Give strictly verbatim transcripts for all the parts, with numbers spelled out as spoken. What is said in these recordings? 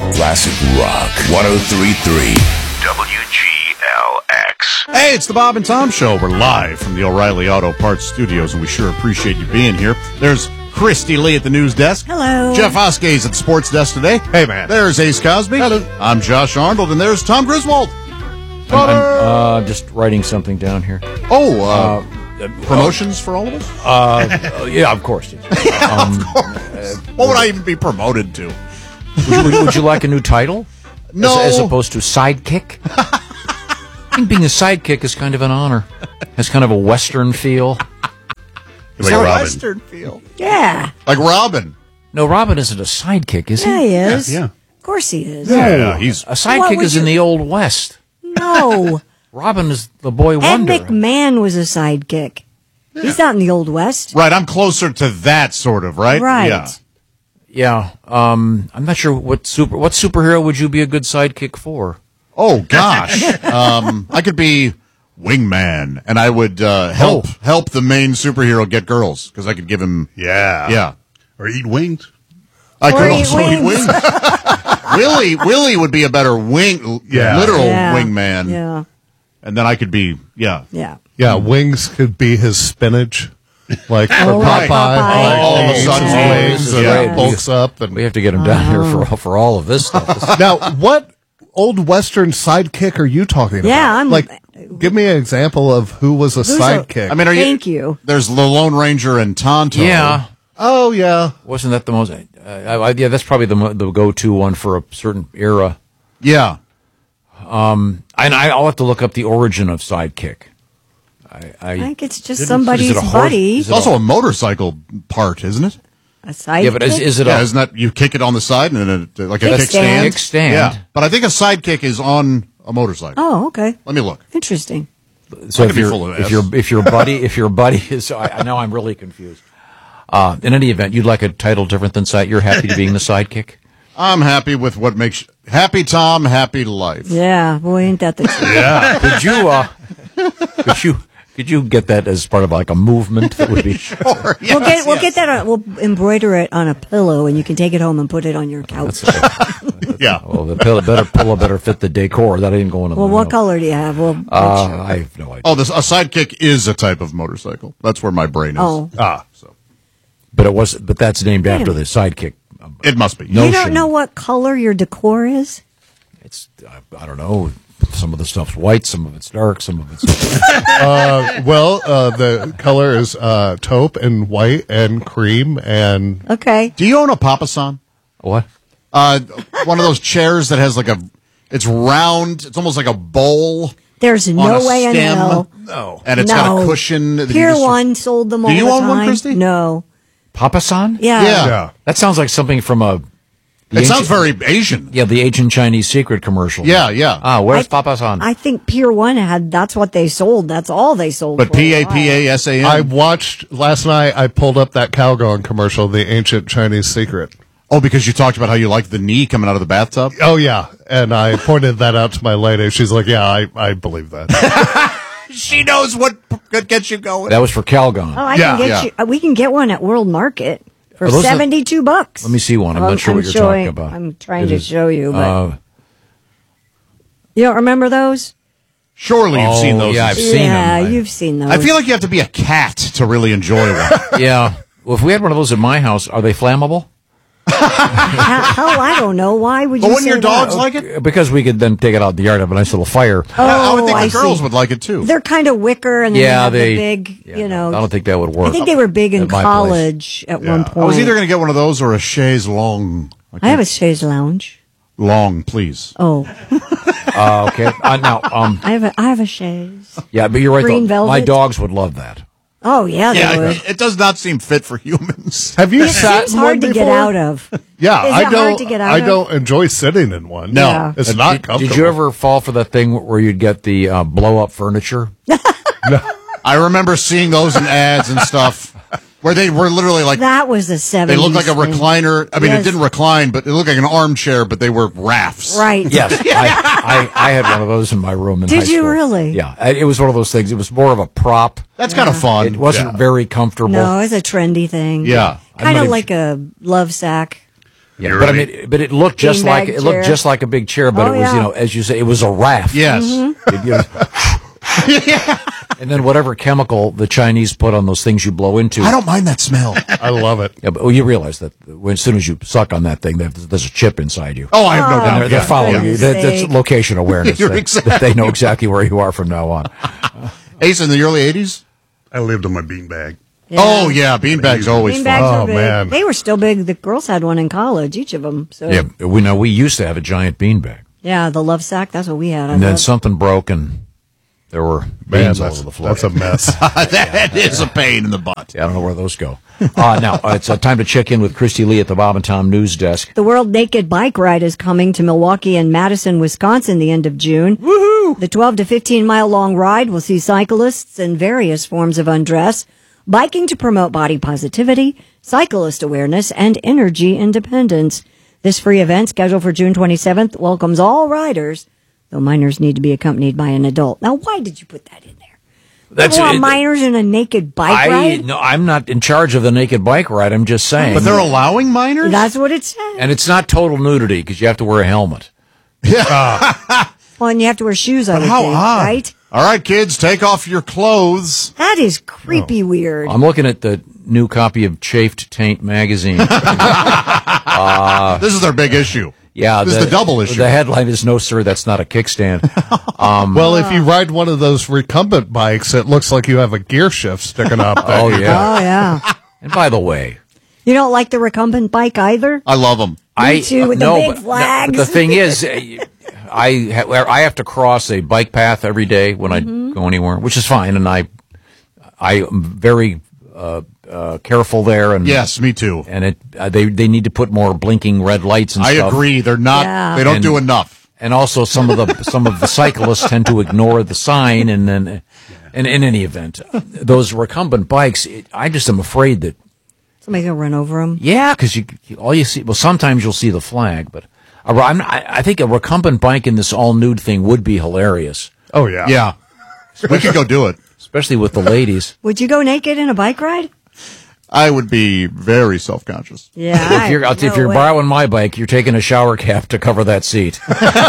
Classic Rock one oh three point three W G L X. Hey, it's the Bob and Tom Show. We're live from the O'Reilly Auto Parts Studios, and we sure appreciate you being here. There's Christy Lee at the news desk. Hello. Jeff Oskay's at the sports desk today. Hey, man. There's Ace Cosby. Hello. I'm Josh Arnold, and there's Tom Griswold. I'm, I'm uh, just writing something down here. Oh, uh, uh, promotions uh, for all of us? Uh, yeah, of course. yeah, um, of course. Uh, what would I even be promoted to? Would you, would, would you like a new title? No. As, as opposed to sidekick? I think being a sidekick is kind of an honor. Has kind of a Western feel. Like so a Western feel. Yeah. Like Robin. No, Robin isn't a sidekick, is he? Yeah, he is. Yeah. yeah. Of course he is. Yeah, yeah he's a sidekick is you... in the Old West. No. Robin is the boy wonder. Ed McMahon was a sidekick. Yeah. He's not in the Old West. Right, I'm closer to that sort of, right? Right. Yeah. Yeah. Um, I'm not sure what super what superhero would you be a good sidekick for? Oh gosh. um, I could be Wingman, and I would uh, help oh. help the main superhero get girls because I could give him yeah yeah or eat wings. I or could eat also wings. eat wings. Willie Willie would be a better wing yeah. literal yeah. wingman. Yeah. And then I could be yeah yeah yeah wings could be his spinach. Like for oh, Popeye, right. Popeye. Like all of a sudden yeah. wings and yeah. it bulks up. And we have to get him down oh. here for for all of this stuff. Now, what old Western sidekick are you talking about? Yeah, I'm like. Give me an example of who was a sidekick. A, I mean, are you? Thank you. There's the Lone Ranger and Tonto. Yeah. Oh yeah. Wasn't that the most? Uh, I, yeah, that's probably the the go-to one for a certain era. Yeah. Um, and I, I'll have to look up the origin of sidekick. I, I, I think it's just is somebody's it a horse? buddy. It's also a motorcycle part, isn't it? A sidekick. Yeah, but is, is it Yeah, a isn't that you kick it on the side and then it, like a Kickstand. kickstand? kickstand? Yeah, but I think a sidekick is on a motorcycle. Oh, okay. Let me look. Interesting. So I if could be your full of if S. your if your buddy if your buddy is I, I know I'm really confused. Uh, in any event, you'd like a title different than side. You're happy to being the sidekick. I'm happy with what makes happy Tom happy life. Yeah, boy, ain't that the truth. Yeah. Could you uh, could you could you get that as part of like a movement that would be? Sure, yes, we'll get we'll yes. get that. On, we'll embroider it on a pillow, and you can take it home and put it on your couch. Yeah. Well, the pillow better pillow better fit the decor. That ain't going on. Well, the what house. color do you have? Well, Uh, I have no idea. Oh, this a sidekick is a type of motorcycle. That's where my brain is. Oh. Ah, so But it was but that's named Wait a after the minute. sidekick. it must be. No. you don't notion. know what color your decor is? It's I, I don't know. Some of the stuff's white, some of it's dark, some of it's. uh, well, uh, the color is uh, taupe and white and cream and Okay. Do you own a Papasan? What? Uh, one of those chairs that has like a, it's round. It's almost like a bowl. There's on no a way in stem. hell. No. And it's got No. a cushion. that you Pier just- One sold them all Do you the own time. one, Christy? No. Papasan? Yeah. Yeah. yeah. That sounds like something from a. It sounds very Asian. Yeah, the ancient Chinese secret commercial. Yeah, yeah. Ah, where's I- Papasan? I think Pier One had. That's what they sold. That's all they sold. But for a P A while. P A S A N. I watched last night. I pulled up that Calgon commercial, the ancient Chinese secret. Oh, because you talked about how you like the knee coming out of the bathtub? Oh yeah, and I pointed that out to my lady. She's like, "Yeah, I, I believe that." She knows what could get you going. That was for Calgon. Oh, I Yeah. can get Yeah. you. uh, We can get one at World Market for Are those the- seventy-two bucks. Let me see one. I'm Well, not sure what you're showing, talking about. I'm trying It to is, show you, but Uh, you don't remember those? Surely you've Oh, seen those. yeah, I've seen yeah, them. I- you've seen those. I feel like you have to be a cat to really enjoy one. yeah. Well, if we had one of those at my house, are they flammable? Hell, hell, I don't know. Why would you? But wouldn't say your dogs that? like it? Because we could then take it out in the yard, have a nice little fire. Oh, I would think I the girls see. would like it too. They're kind of wicker, and then they yeah, have they. the big. yeah, you know, I don't think that would work. I think they were big in At my place. college at one point. I was either going to get one of those or a chaise long. I have a chaise lounge. Long, please. Oh, Uh, okay. Uh, now, um, I have a I have a chaise. yeah, but you're right. Green Though. My velvet? dogs would love that. Oh yeah, they Yeah, would. it, it does not seem fit for humans. Have you It sat seems in hard one to before? get out of. Yeah, Is I it hard don't. to get out I of? don't enjoy sitting in one. No. Yeah. it's Uh, not did, comfortable. did you ever fall for that thing where you'd get the uh, blow up furniture? I remember seeing those in ads and stuff where they were literally like, That was the they seventies. looked like a thing. recliner. I mean, Yes. it didn't recline, but it looked like an armchair, but they were rafts. Right. Yes, I, I, I had one of those in my room in Did high you school. really? Yeah, I- it was one of those things. It was more of a prop. That's kind of fun. It wasn't Yeah. very comfortable. No, it's a trendy thing. Yeah. Kind I'm of not like a love sack. Yeah, You but I ready? mean, but it looked just Beanbag like it looked chair. just like a big chair, but Oh, it was, you yeah. know, as you say, it was a raft. Yes. It, you know, and then whatever chemical the Chinese put on those things you blow into. I don't mind that smell. I love it. Yeah, but well, you realize that when, as soon as you suck on that thing, there's, there's a chip inside you. Oh, I have no And doubt. they're, they're Yeah. following Yeah. you. That, that's Sake. location awareness. You're They- exactly that they know exactly where you are from now on. Ace, in the early eighties? I lived on my beanbag. Yeah. Oh, yeah. Beanbags always Beanbags fun. Oh, were big. man. They were still big. The girls had one in college, each of them. So Yeah, we know we used to have a giant beanbag, yeah, the love sack. That's what we had. I and then love- something broke, and there were Man, beans all that's, over the floor. that's a mess. That is a pain in the butt. Yeah, I don't know where those go. Uh, now, uh, it's uh, time to check in with Christy Lee at the Bob and Tom News Desk. The World Naked Bike Ride is coming to Milwaukee and Madison, Wisconsin, the end of June. Woohoo! The twelve to fifteen mile long ride will see cyclists in various forms of undress, biking to promote body positivity, cyclist awareness, and energy independence. This free event, scheduled for June twenty-seventh, welcomes all riders, though minors need to be accompanied by an adult. Now, why did you put that in there? That's you want it- minors in a naked bike I ride? no, I'm not in charge of the naked bike ride. I'm just saying. But they're allowing minors? That's what it says. and it's not total nudity because you have to wear a helmet. Well, and you have to wear shoes, I would How think, odd. right? All right, kids, take off your clothes. That is creepy weird. I'm looking at the new copy of Chafed Taint magazine. This is their big issue. Yeah, This is the double issue. The headline is "No, sir, that's not a kickstand." Well, if you ride one of those recumbent bikes, it looks like you have a gear shift sticking up. there. Oh yeah. Oh, yeah. And by the way, You don't like the recumbent bike either? I love them. I too, with the no, big but- no, flags. the thing is, uh, I ha- I have to cross a bike path every day when Mm-hmm. I go anywhere, which is fine, and I I am very uh, uh, careful there. And Yes, me too. and it uh, they they need to put more blinking red lights and I stuff. agree. They're not, Yeah. they don't And- do enough. And also, some of the some of the cyclists tend to ignore the sign, and then, and in any event, those recumbent bikes, it, I just am afraid that Somebody's going to run over them. yeah, because you all you see. Well, sometimes you'll see the flag, but a, I'm, I, I think a recumbent bike in this all nude thing would be hilarious, Oh, yeah. Yeah. We could go do it. especially with the ladies. Would you go naked in a bike ride? I would be very self-conscious. Yeah. If you're I- if no you're way. borrowing my bike, you're taking a shower cap to cover that seat.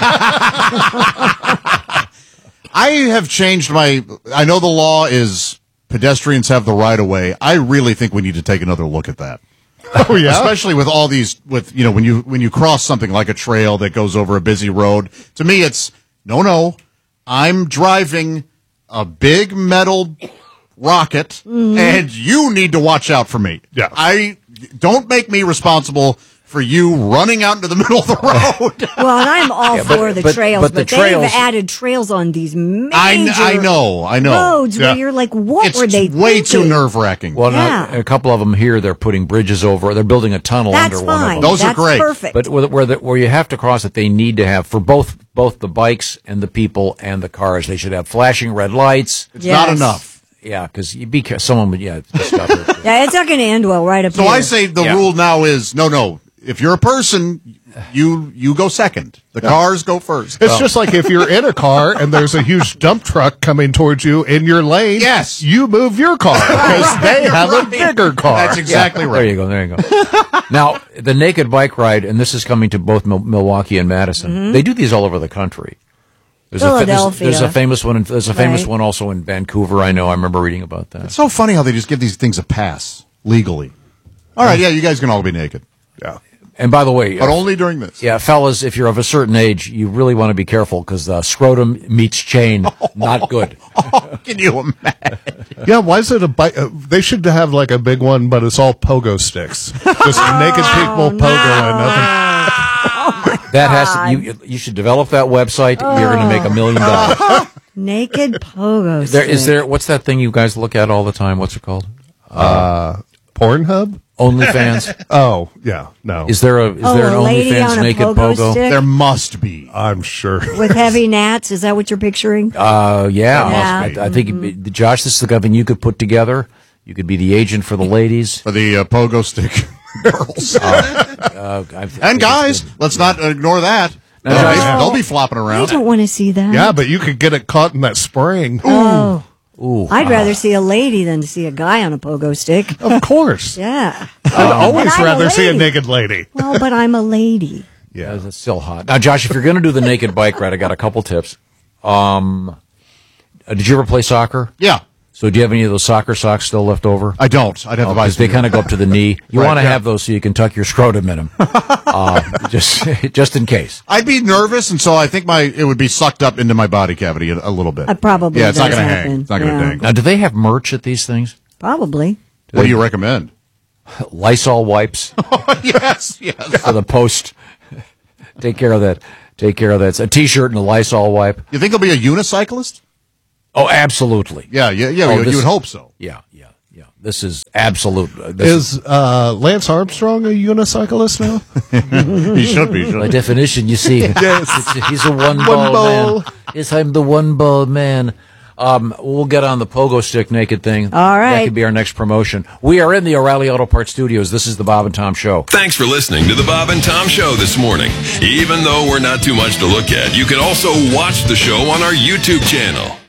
I have changed my, I know the law is pedestrians have the right of way. I really think we need to take another look at that. Oh, yeah. Especially with all these, with, you know, when you, when you cross something like a trail that goes over a busy road, to me it's, no, no, I'm driving a big metal rocket and you need to watch out for me. Yeah. I, don't make me responsible for you running out into the middle of the road. Well, and I'm all Yeah, but- for the but- trails, but but, the trails- they've added trails on these major I, kn- I know, I know. roads Yeah. where you're like, what It's were they way too thinking? nerve wracking. Well, Yeah. now, a couple of them here, they're putting bridges over. They're building a tunnel That's under one of fine. them. Those are That's great. perfect. But where, where, the, where you have to cross it, they need to have for both both the bikes and the people and the cars. They should have flashing red lights. it's not Yes. enough. Yeah, because you be care- someone would yeah. Stop it. Yeah, it's not going to end well right up So here. I say the Yeah. rule now is no, no. If you're a person, you you go second. The cars go first. It's just like if you're in a car and there's a huge dump truck coming towards you in your lane. Yes. You move your car because they have a bigger car. That's exactly There right. you go. There you go. Now, the naked bike ride, and this is coming to both Mil- Milwaukee and Madison. They do these all over the country. There's A, fa- there's, Philadelphia. there's a famous one. In, there's a famous Right. one also in Vancouver. I know. I remember reading about that. It's so funny how they just give these things a pass legally. All right, yeah, you guys can all be naked, Yeah. And by the way, but uh, only during this. yeah, fellas, if you're of a certain age, you really want to be careful because uh, scrotum meets chain, not good. Can you imagine? Yeah, why is it a bike? Uh, they should have like a big one, but it's all pogo sticks. Just naked people pogoing. Nothing. That has to, you. You should develop that website. You're going to make a million dollars. Naked pogo There is stick. there. What's that thing you guys look at all the time? What's it called? Pornhub? OnlyFans. Oh, yeah. No. Is there a is Oh, there an a lady OnlyFans on a naked pogo pogo? stick? There must be. I'm sure. with heavy gnats? Is that what you're picturing? Uh, yeah. Yeah. I, I think it'd be- Josh, this is something you could put together. You could be the agent for the ladies. For the uh, pogo stick girls. Uh, I th- And guys, let's not ignore that. No, They'll, no, be, no. they'll be flopping I around. don't want to see that. Yeah, but you could get it caught in that spring. Oh, Ooh, I'd uh, rather see a lady than to see a guy on a pogo stick. Of course. Yeah. I'd always And I'm a rather see a lady. naked lady. Well, but I'm a lady. Yeah, it's still hot. Now, Josh, if you're going to do the naked bike ride, I got a couple tips. Um, uh, did you ever play soccer? Yeah. So do you have any of those soccer socks still left over? I don't. I'd have to buy Because they some. kind of go up to the knee. You Right, want to yeah. have those so you can tuck your scrotum in them, uh, just just in case. I'd be nervous, and so I think my it would be sucked up into my body cavity a, a little bit. Uh, probably Yeah, it's not does going to happen. hang. It's not going to Yeah. hang. Now, do they have merch at these things? Probably. What do you recommend? Lysol wipes yes, yes. for the post. Take care of that. Take care of that. It's a T-shirt and a Lysol wipe. You think there'll be a unicyclist? Oh, absolutely. Yeah, yeah, yeah. Oh, you, this- you would hope so. Yeah, yeah, yeah. This is absolute. uh, This Is uh, Lance Armstrong a unicyclist now? He should be. By Shouldn't definition, you see, it's- he's a one ball ball. man. Yes, I'm the one ball man. Um, we'll get on the pogo stick naked thing. All right. That could be our next promotion. We are in the O'Reilly Auto Parts studios. This is the Bob and Tom Show. Thanks for listening to the Bob and Tom Show this morning. Even though we're not too much to look at, you can also watch the show on our YouTube channel.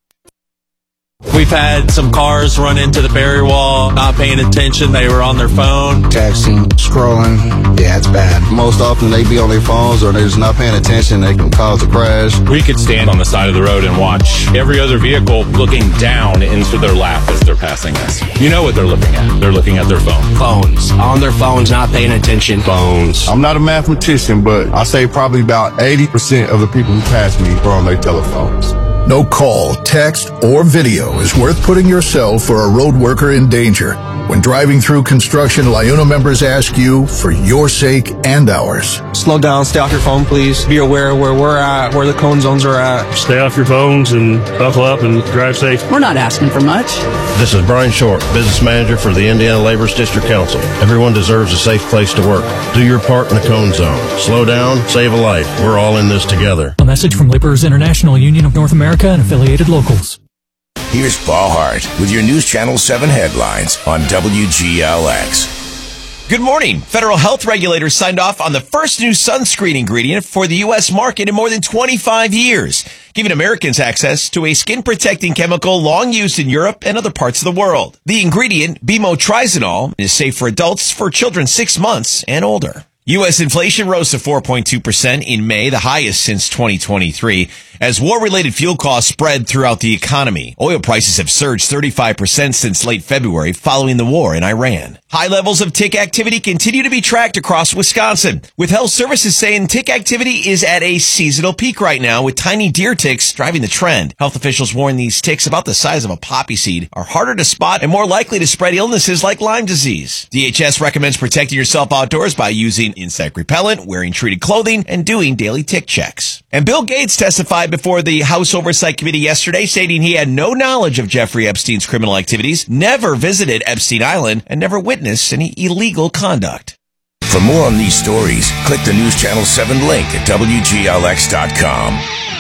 We've had some cars run into the barrier wall, not paying attention. They were on their phone. Texting, scrolling, yeah, it's bad. Most often they be on their phones or they're just not paying attention. They can cause a crash. We could stand on the side of the road and watch every other vehicle looking down into their lap as they're passing us. You know what they're looking at. They're looking at their phone. Phones. On their phones, not paying attention. Phones. I'm not a mathematician, but I say probably about eighty percent of the people who pass me are on their telephones. No call, text, or video is worth putting yourself or a road worker in danger. When driving through construction, LiUNA members ask you for your sake and ours. Slow down, stay off your phone, please. Be aware of where we're at, where the cone zones are at. Stay off your phones and buckle up and drive safe. We're not asking for much. This is Brian Short, Business Manager for the Indiana Laborers District Council. Everyone deserves a safe place to work. Do your part in the cone zone. Slow down, save a life. We're all in this together. A message from Laborers International Union of North America and affiliated locals. Here's Paul Hart with your News Channel seven headlines on W G L X. Good morning. Federal health regulators signed off on the first new sunscreen ingredient for the U S market in more than twenty-five years, giving Americans access to a skin-protecting chemical long used in Europe and other parts of the world. The ingredient, bimotrizanol, is safe for adults for children six months and older. U S inflation rose to four point two percent in May, the highest since twenty twenty-three, as war-related fuel costs spread throughout the economy. Oil prices have surged thirty-five percent since late February following the war in Iran. High levels of tick activity continue to be tracked across Wisconsin, with health services saying tick activity is at a seasonal peak right now, with tiny deer ticks driving the trend. Health officials warn these ticks, about the size of a poppy seed, are harder to spot and more likely to spread illnesses like Lyme disease. D H S recommends protecting yourself outdoors by using insect repellent, wearing treated clothing, and doing daily tick checks. And Bill Gates testified before the House Oversight Committee yesterday, stating he had no knowledge of Jeffrey Epstein's criminal activities, never visited Epstein Island, and never witnessed any illegal conduct. For more on these stories, click the News Channel seven link at W G L X dot com.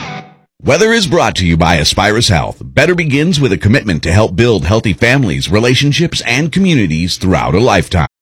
Weather is brought to you by Aspirus Health. Better begins with a commitment to help build healthy families, relationships, and communities throughout a lifetime.